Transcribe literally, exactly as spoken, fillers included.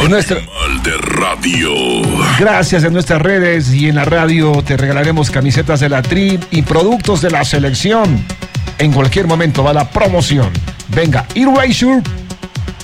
En nuestra... Animal de radio. Gracias, en nuestras redes y en la radio te regalaremos camisetas de la Tri y productos de la selección. En cualquier momento va la promoción. Venga, Erasure.